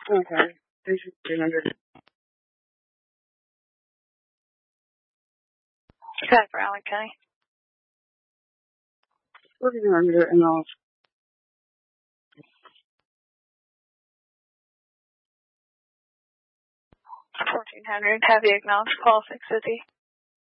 Okay. 300. Okay, for Allen County. 1400 and all. 1400. Have you acknowledged call 650?